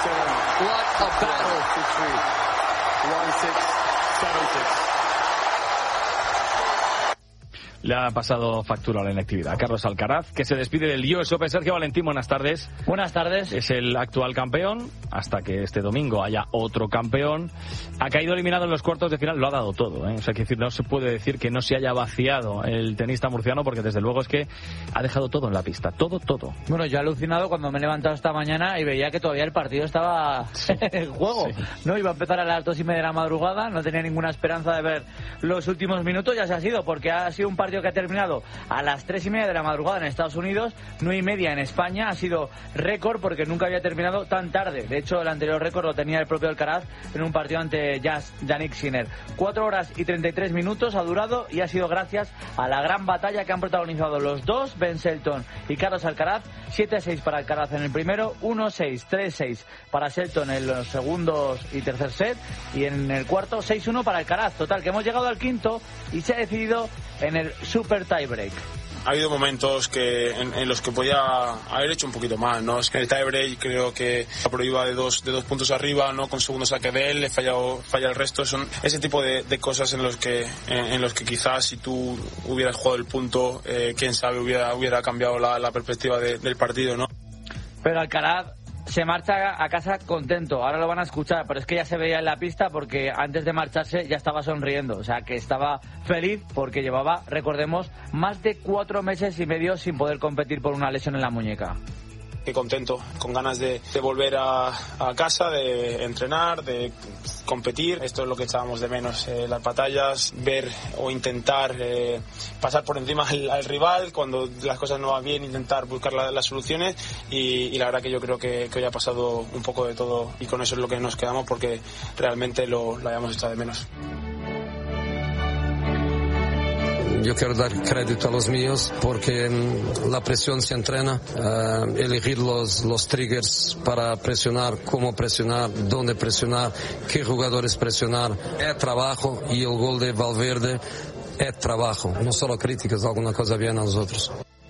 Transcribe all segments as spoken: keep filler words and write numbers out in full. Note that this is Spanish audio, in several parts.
What a battle. one six, seven six. Le ha pasado factura a la inactividad. Carlos Alcaraz, que se despide del U S Open. Sergio Valentín, buenas tardes. Buenas tardes. Es el actual campeón, hasta que este domingo haya otro campeón. Ha caído eliminado en los cuartos de final, lo ha dado todo, ¿eh? O sea, que decir, no se puede decir que no se haya vaciado el tenista murciano, porque desde luego es que ha dejado todo en la pista, todo, todo. Bueno, yo he alucinado cuando me he levantado esta mañana y veía que todavía el partido estaba sí. en juego. Sí. No iba a empezar a las dos y media de la madrugada, no tenía ninguna esperanza de ver los últimos minutos, ya se ha sido, porque ha sido un partido que ha terminado a las tres y media de la madrugada en Estados Unidos, nueve y media en España. Ha sido récord porque nunca había terminado tan tarde. De hecho, el anterior récord lo tenía el propio Alcaraz en un partido ante Jannik Sinner. Cuatro horas y treinta y tres minutos ha durado y ha sido gracias a la gran batalla que han protagonizado los dos, Ben Shelton y Carlos Alcaraz. siete a seis para Alcaraz en el primero, uno seis, tres seis para Shelton en los segundos y tercer set, y en el cuarto seis uno para Alcaraz. Total, que hemos llegado al quinto y se ha decidido en el super tiebreak. Ha habido momentos que en, en los que podía haber hecho un poquito más, ¿no? Es que el tiebreak creo que la prueba de dos de dos puntos arriba, ¿no? Con segundo saque de él, le fallado, falla el resto. Son ese tipo de, de cosas en los que en, en los que quizás si tú hubieras jugado el punto, eh, quién sabe, hubiera hubiera cambiado la, la perspectiva de, del partido, ¿no? Pero Alcaraz se marcha a casa contento, ahora lo van a escuchar, pero es que ya se veía en la pista porque antes de marcharse ya estaba sonriendo, o sea que estaba feliz porque llevaba, recordemos, más de cuatro meses y medio sin poder competir por una lesión en la muñeca. Qué contento, con ganas de, de volver a, a casa, de entrenar, de competir. Esto es lo que echábamos de menos, eh, las batallas, ver o intentar eh, pasar por encima al, al rival cuando las cosas no van bien, intentar buscar la, las soluciones y, y la verdad que yo creo que, que hoy ha pasado un poco de todo y con eso es lo que nos quedamos porque realmente lo, lo habíamos echado de menos. Yo quiero dar crédito a los míos porque la presión se entrena, uh, elegir los, los triggers para presionar, cómo presionar, dónde presionar, qué jugadores presionar, es trabajo y el gol de Valverde es trabajo, no solo críticas, alguna cosa bien a nosotros.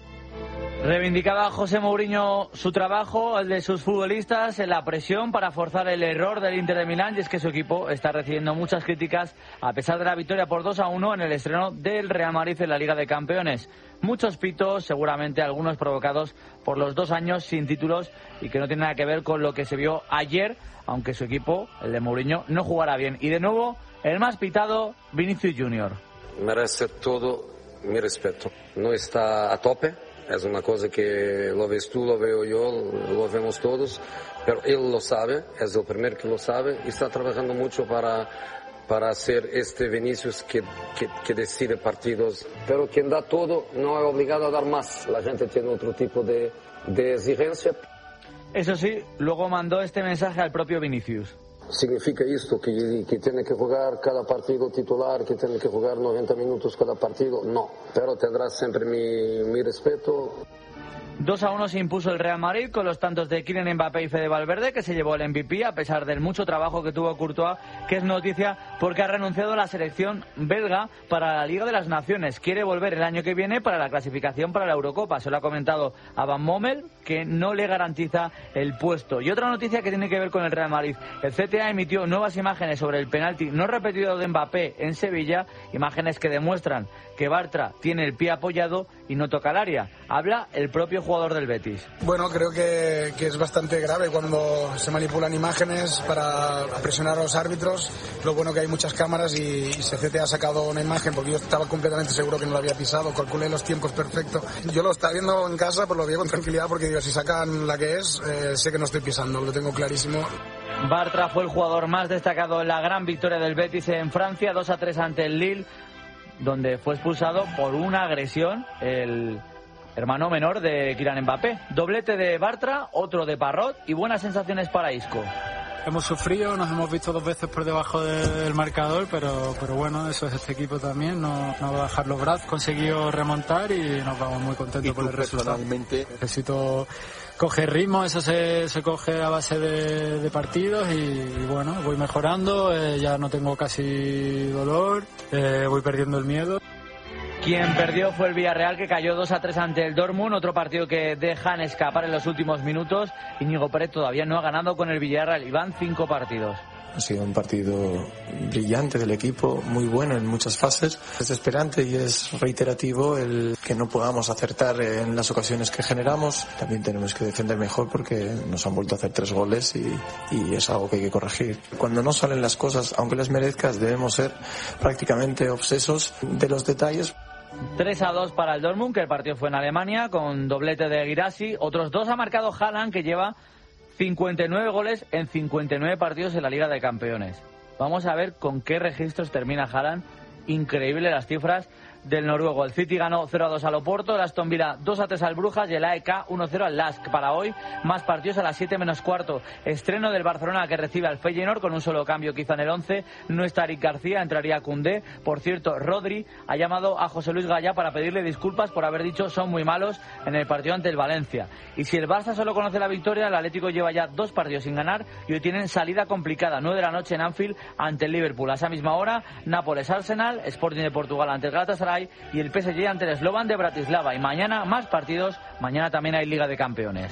Reivindicaba José Mourinho su trabajo, el de sus futbolistas, en la presión para forzar el error del Inter de Milán, y es que su equipo está recibiendo muchas críticas a pesar de la victoria por dos a uno en el estreno del Real Madrid en la Liga de Campeones. Muchos pitos, seguramente algunos provocados por los dos años sin títulos y que no tienen nada que ver con lo que se vio ayer, aunque su equipo, el de Mourinho, no jugará bien. Y de nuevo, el más pitado, Vinicius Junior. Merece todo mi respeto. No está a tope. Es una cosa que lo ves tú, lo veo yo, lo vemos todos, pero él lo sabe, es el primero que lo sabe y está trabajando mucho para, para hacer este Vinicius que, que, que decide partidos. Pero quien da todo no es obligado a dar más, la gente tiene otro tipo de, de exigencia. Eso sí, luego mandó este mensaje al propio Vinicius. ¿Significa esto que, que tiene que jugar cada partido titular, que tiene que jugar noventa minutos cada partido? No, pero tendrás siempre mi, mi respeto. dos a uno se impuso el Real Madrid con los tantos de Kylian Mbappé y Fede Valverde, que se llevó el M V P a pesar del mucho trabajo que tuvo Courtois, que es noticia porque ha renunciado a la selección belga para la Liga de las Naciones. Quiere volver el año que viene para la clasificación para la Eurocopa. Se lo ha comentado a Van Bommel, que no le garantiza el puesto. Y otra noticia que tiene que ver con el Real Madrid. El C T A emitió nuevas imágenes sobre el penalti no repetido de Mbappé en Sevilla, imágenes que demuestran que Bartra tiene el pie apoyado y no toca el área. Habla el propio jugador del Betis. Bueno, creo que, que es bastante grave cuando se manipulan imágenes para presionar a los árbitros. Lo bueno que hay muchas cámaras y, y C T A ha sacado una imagen porque yo estaba completamente seguro que no lo había pisado, calculé los tiempos perfectos. Yo lo estaba viendo en casa, pues lo vi con tranquilidad porque digo, si sacan la que es, eh, sé que no estoy pisando, lo tengo clarísimo. Bartra fue el jugador más destacado en la gran victoria del Betis en Francia, dos a tres ante el Lille, donde fue expulsado por una agresión el hermano menor de Kylian Mbappé. Doblete de Bartra, otro de Parrot y buenas sensaciones para Isco. Hemos sufrido, nos hemos visto dos veces por debajo de, del marcador, pero, pero bueno, eso es este equipo también, no, no va a bajar los brazos, conseguido remontar y nos vamos muy contentos por el resultado. Necesito coger ritmo, eso se, se coge a base de, de partidos y, y bueno, voy mejorando, eh, ya no tengo casi dolor, eh, voy perdiendo el miedo. Quien perdió fue el Villarreal, que cayó dos a tres ante el Dortmund, otro partido que dejan escapar en los últimos minutos. Íñigo Pérez todavía no ha ganado con el Villarreal y van cinco partidos. Ha sido un partido brillante del equipo, muy bueno en muchas fases. Es desesperante y es reiterativo el que no podamos acertar en las ocasiones que generamos. También tenemos que defender mejor porque nos han vuelto a hacer tres goles y, y es algo que hay que corregir. Cuando no salen las cosas, aunque las merezcas, debemos ser prácticamente obsesos de los detalles. tres a dos para el Dortmund, que el partido fue en Alemania, con doblete de Guirassy. Otros dos ha marcado Haaland, que lleva cincuenta y nueve goles en cincuenta y nueve partidos en la Liga de Campeones. Vamos a ver con qué registros termina Haaland. Increíble las cifras del noruego. El City ganó cero a dos al Oporto, el Aston Villa dos a tres al Brujas y el A E K uno cero al Lask. Para hoy, más partidos a las siete menos cuarto. Estreno del Barcelona, que recibe al Feyenoord con un solo cambio quizá en el once. No está Eric García, entraría Koundé. Por cierto, Rodri ha llamado a José Luis Gallá para pedirle disculpas por haber dicho son muy malos en el partido ante el Valencia. Y si el Barça solo conoce la victoria, el Atlético lleva ya dos partidos sin ganar y hoy tienen salida complicada. nueve de la noche en Anfield ante el Liverpool. A esa misma hora, Nápoles-Arsenal, Sporting de Portugal ante el Galatasaray y el P S G ante el Slovan de Bratislava. Y mañana más partidos, mañana también hay Liga de Campeones.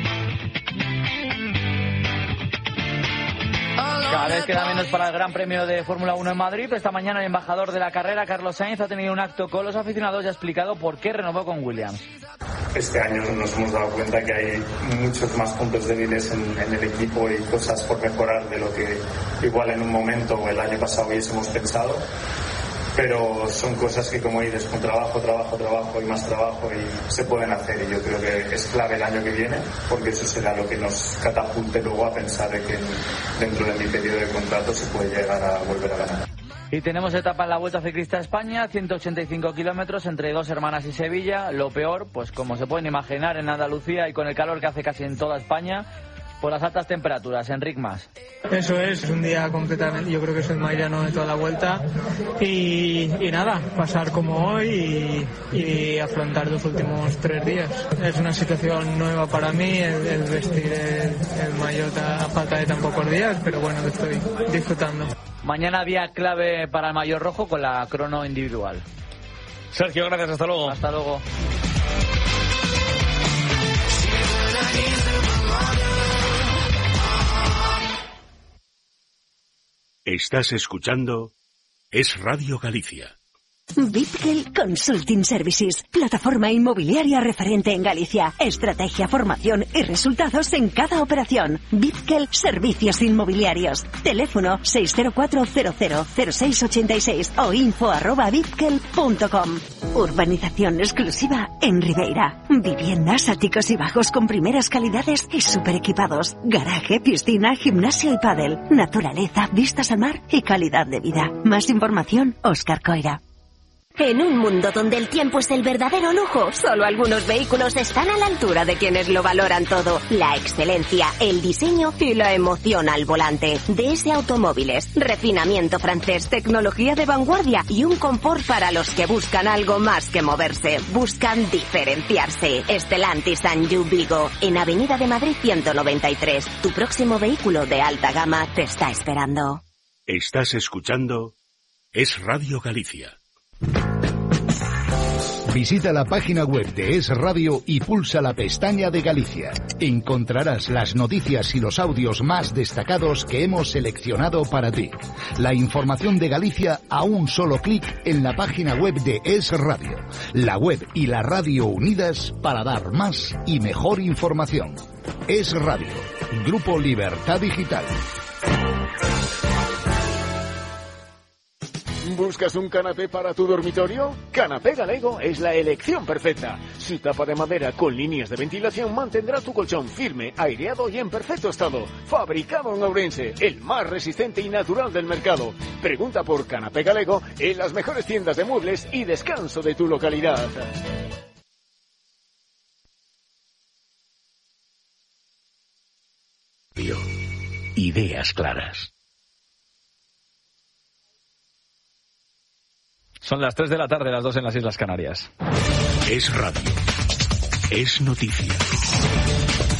Cada vez queda menos para el Gran Premio de Fórmula uno en Madrid. Esta mañana el embajador de la carrera, Carlos Sainz, ha tenido un acto con los aficionados y ha explicado por qué renovó con Williams. Este año nos hemos dado cuenta que hay muchos más puntos débiles en, en el equipo y cosas por mejorar de lo que igual en un momento o el año pasado hubiésemos pensado. Pero son cosas que, como dices, con trabajo, trabajo, trabajo y más trabajo y se pueden hacer. Y yo creo que es clave el año que viene, porque eso será lo que nos catapulte luego a pensar de que dentro de mi periodo de contrato se puede llegar a volver a ganar. Y tenemos etapa en la Vuelta Ciclista a España, ciento ochenta y cinco kilómetros entre Dos Hermanas y Sevilla. Lo peor, pues como se pueden imaginar, en Andalucía y con el calor que hace casi en toda España, por las altas temperaturas. Enric Mas. Eso es, es un día completamente, yo creo que es el más llano de toda la vuelta y, y nada, pasar como hoy y, y afrontar los últimos tres días. Es una situación nueva para mí el, el vestir el, el maillot a falta de tan pocos días, pero bueno, lo estoy disfrutando. Mañana día clave para el maillot rojo con la crono individual. Sergio, gracias, hasta luego. Hasta luego. Estás escuchando Es Radio Galicia. Bitgel Consulting Services, plataforma inmobiliaria referente en Galicia. Estrategia, formación y resultados en cada operación. Bitgel Servicios Inmobiliarios. Teléfono seis cero cuatro cero cero cero seis ocho seis o info arroba bitgel punto com. Urbanización exclusiva en Ribeira. Viviendas, áticos y bajos con primeras calidades y super equipados. Garaje, piscina, gimnasio y pádel. Naturaleza, vistas al mar y calidad de vida. Más información, Óscar Coira. En un mundo donde el tiempo es el verdadero lujo, solo algunos vehículos están a la altura de quienes lo valoran todo. La excelencia, el diseño y la emoción al volante. D S Automóviles, refinamiento francés, tecnología de vanguardia y un confort para los que buscan algo más que moverse. Buscan diferenciarse. Stellantis and You Vigo, en Avenida de Madrid ciento noventa y tres. Tu próximo vehículo de alta gama te está esperando. Estás escuchando Es Radio Galicia. Visita la página web de Es Radio y pulsa la pestaña de Galicia. Encontrarás las noticias y los audios más destacados que hemos seleccionado para ti. La información de Galicia a un solo clic en la página web de Es Radio. La web y la radio unidas para dar más y mejor información. Es Radio, Grupo Libertad Digital. ¿Buscas un canapé para tu dormitorio? Canapé Galego es la elección perfecta. Su tapa de madera con líneas de ventilación mantendrá tu colchón firme, aireado y en perfecto estado. Fabricado en Ourense, el más resistente y natural del mercado. Pregunta por Canapé Galego en las mejores tiendas de muebles y descanso de tu localidad. Ideas claras. Son las tres de la tarde, las dos en las Islas Canarias. Es radio. Es noticia.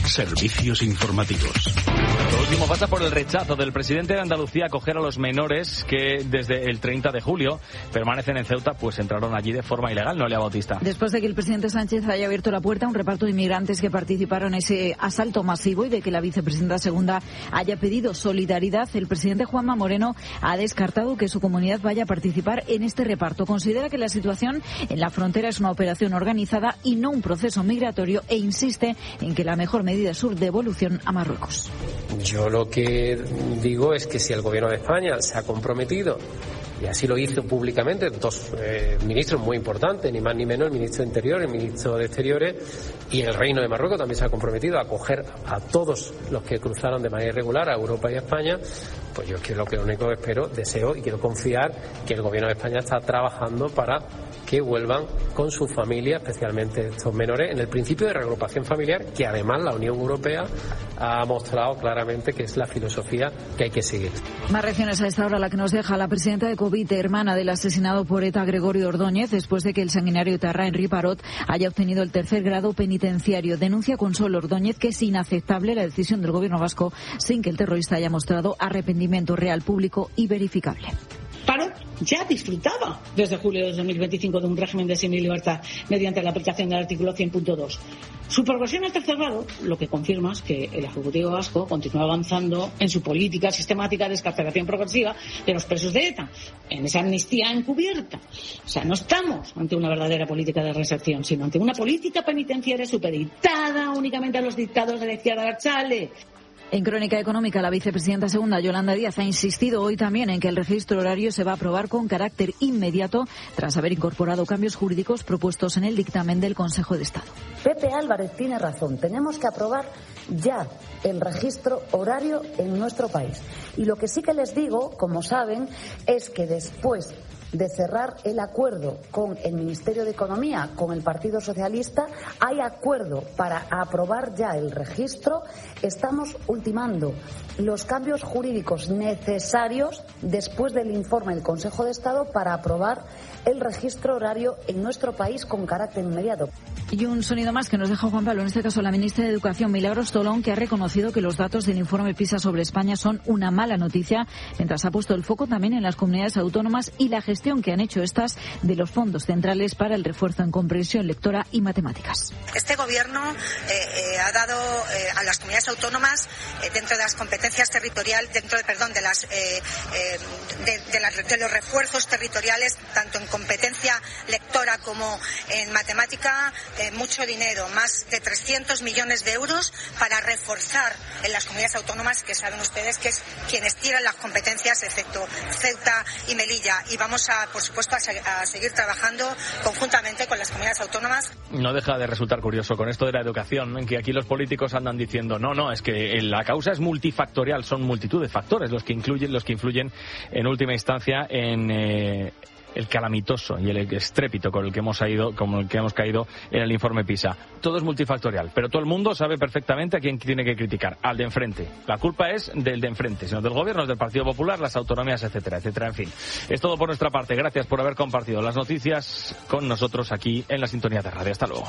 Servicios informativos. Lo último pasa por el rechazo del presidente de Andalucía a acoger a los menores que desde el treinta de julio permanecen en Ceuta, pues entraron allí de forma ilegal. Noelia Bautista. Después de que el presidente Sánchez haya abierto la puerta a un reparto de inmigrantes que participaron en ese asalto masivo y de que la vicepresidenta segunda haya pedido solidaridad, el presidente Juanma Moreno ha descartado que su comunidad vaya a participar en este reparto. Considera que la situación en la frontera es una operación organizada y no un proceso migratorio e insiste en que la mejor medida es su devolución a Marruecos. Yo lo que digo es que si el gobierno de España se ha comprometido, y así lo hizo públicamente dos eh, ministros muy importantes, ni más ni menos, el ministro de Interior, el ministro de Exteriores, y el Reino de Marruecos también se ha comprometido a acoger a todos los que cruzaron de manera irregular a Europa y a España. Pues yo es que lo que lo único que espero, deseo y quiero confiar que el gobierno de España está trabajando para que vuelvan con su familia, especialmente estos menores, en el principio de reagrupación familiar, que además la Unión Europea ha mostrado claramente que es la filosofía que hay que seguir. Más reacciones a esta hora, la que nos deja la presidenta de COVID, hermana del asesinado por ETA Gregorio Ordóñez, después de que el sanguinario etarra Henri Parot haya obtenido el tercer grado penitenciario. Denuncia Consuelo Ordóñez que es inaceptable la decisión del gobierno vasco sin que el terrorista haya mostrado arrepentimiento real, público y verificable. Parot ya disfrutaba desde julio de dos mil veinticinco de un régimen de semilibertad mediante la aplicación del artículo cien punto dos. Su progresión al tercer grado lo que confirma es que el Ejecutivo vasco continúa avanzando en su política sistemática de excarcelación progresiva de los presos de ETA, en esa amnistía encubierta. O sea, no estamos ante una verdadera política de reinserción, sino ante una política penitenciaria supeditada únicamente a los dictados de la izquierda abertzale. En Crónica Económica, la vicepresidenta segunda, Yolanda Díaz, ha insistido hoy también en que el registro horario se va a aprobar con carácter inmediato tras haber incorporado cambios jurídicos propuestos en el dictamen del Consejo de Estado. Pepe Álvarez tiene razón. Tenemos que aprobar ya el registro horario en nuestro país. Y lo que sí que les digo, como saben, es que después de cerrar el acuerdo con el Ministerio de Economía, con el Partido Socialista, hay acuerdo para aprobar ya el registro. Estamos ultimando los cambios jurídicos necesarios después del informe del Consejo de Estado para aprobar el registro horario en nuestro país con carácter inmediato. Y un sonido más que nos deja Juan Pablo, en este caso la ministra de Educación, Milagros Tolón, que ha reconocido que los datos del informe PISA sobre España son una mala noticia, mientras ha puesto el foco también en las comunidades autónomas y la gestión que han hecho estas de los fondos centrales para el refuerzo en comprensión lectora y matemáticas. Este gobierno eh, eh, ha dado eh, a las comunidades autónomas eh, dentro de las competencias territoriales, dentro de, perdón, de las eh, eh, de, de, la, de los refuerzos territoriales, tanto en competencia lectora como en matemática, eh, mucho dinero, más de trescientos millones de euros para reforzar en las comunidades autónomas, que saben ustedes que es quienes tiran las competencias, excepto Ceuta y Melilla. Y vamos a, por supuesto, a, se, a seguir trabajando conjuntamente con las comunidades autónomas. No deja de resultar curioso con esto de la educación, en que aquí los políticos andan diciendo no, no, es que la causa es multifactorial, son multitud de factores los que incluyen, los que influyen en última instancia en eh, el calamitoso y el estrépito con el que hemos ido, como el que hemos caído en el informe PISA. Todo es multifactorial, pero todo el mundo sabe perfectamente a quién tiene que criticar, al de enfrente. La culpa es del de enfrente, sino del gobierno, del Partido Popular, las autonomías, etcétera, etcétera. En fin, es todo por nuestra parte. Gracias por haber compartido las noticias con nosotros aquí en la sintonía de radio. Hasta luego.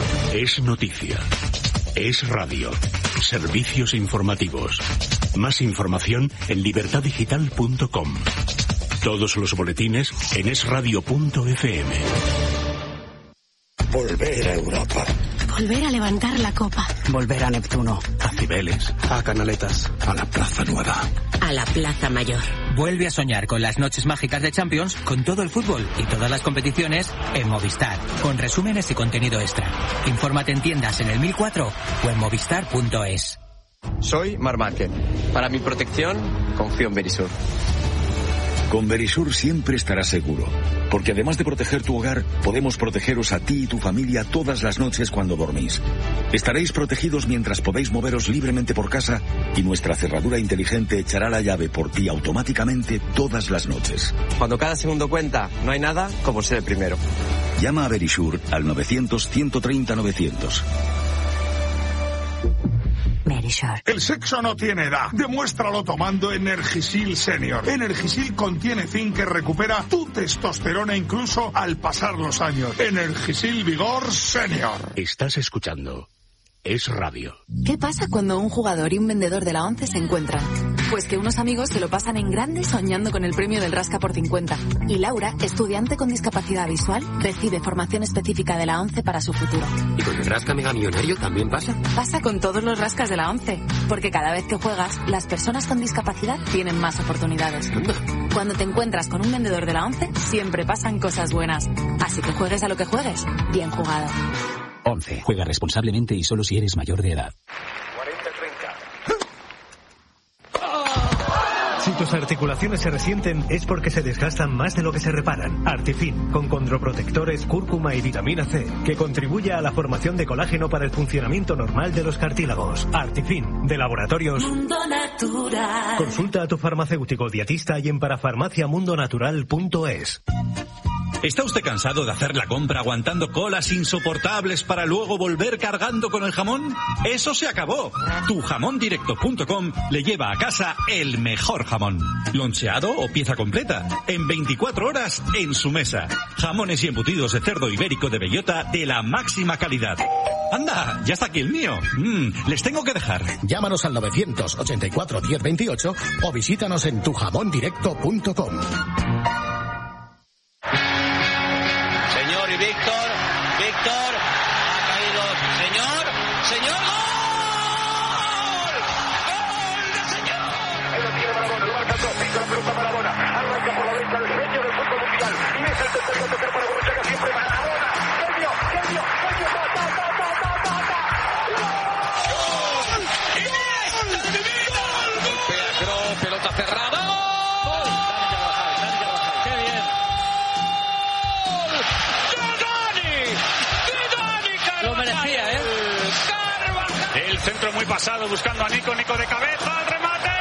Es noticia. Es radio. Servicios informativos. Más información en libertad digital punto com. Todos los boletines en es radio punto efe eme. Volver a Europa. Volver a levantar la copa. Volver a Neptuno. A Cibeles. A Canaletas. A la Plaza Nueva. A la Plaza Mayor. Vuelve a soñar con las noches mágicas de Champions, con todo el fútbol y todas las competiciones en Movistar, con resúmenes y contenido extra. Infórmate en tiendas en el mil cuatro o en movistar punto es. Soy Marc Márquez. Para mi protección, confío en Verisur. Con Verisur siempre estarás seguro, porque además de proteger tu hogar, podemos protegeros a ti y tu familia todas las noches cuando dormís. Estaréis protegidos mientras podéis moveros libremente por casa y nuestra cerradura inteligente echará la llave por ti automáticamente todas las noches. Cuando cada segundo cuenta, no hay nada como ser el primero. Llama a Verisur al novecientos, ciento treinta, novecientos. El sexo no tiene edad. Demuéstralo tomando Energisil Senior. Energisil contiene zinc que recupera tu testosterona incluso al pasar los años. Energisil Vigor Senior. Estás escuchando es radio. ¿Qué pasa cuando un jugador y un vendedor de la ONCE se encuentran? Pues que unos amigos se lo pasan en grande soñando con el premio del Rasca por cincuenta. Y Laura, estudiante con discapacidad visual, recibe formación específica de la ONCE para su futuro. ¿Y con el Rasca Mega Millonario también pasa? Pasa con todos los rascas de la ONCE, porque cada vez que juegas, las personas con discapacidad tienen más oportunidades. Cuando te encuentras con un vendedor de la ONCE, siempre pasan cosas buenas. Así que juegues a lo que juegues, bien jugado. ONCE. Juega responsablemente y solo si eres mayor de edad. Si tus articulaciones se resienten es porque se desgastan más de lo que se reparan. Artifin, con condroprotectores, cúrcuma y vitamina C, que contribuye a la formación de colágeno para el funcionamiento normal de los cartílagos. Artifin, de Laboratorios Mundo Natural. Consulta a tu farmacéutico dietista y en parafarmacia mundo natural punto es. ¿Está usted cansado de hacer la compra aguantando colas insoportables para luego volver cargando con el jamón? ¡Eso se acabó! tu jamón directo punto com le lleva a casa el mejor jamón. Loncheado o pieza completa. En veinticuatro horas en su mesa. Jamones y embutidos de cerdo ibérico de bellota de la máxima calidad. ¡Anda! ¡Ya está aquí el mío! Mm, les tengo que dejar. Llámanos al novecientos ochenta y cuatro diez veintiocho o visítanos en tu jamón directo punto com. Señor y Víctor, Víctor, ha caído, señor, señor, ¡gol! ¡Gol de señor! Ahí lo tiene Maradona, lo marca dos, Víctor, pelota Maradona, arranca por la derecha el genio del fútbol mundial, y es el tercero a tocar para Borruchaga, siempre Maradona, genio, genio, genio, ta, ta, ta, ta, ta, ta, ta. ¡Gol! ¡Iniesta de mi vida! Golpea Kroos, pelota cerrada. Lo merecía, ¿eh? El centro muy pasado buscando a Nico, Nico de cabeza, el remate.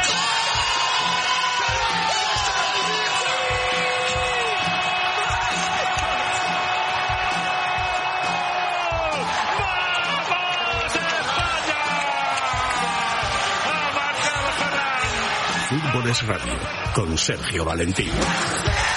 ¡Vamos España! ¡Ha marcado Ferran! Fútbol es radio, con Sergio Valentín.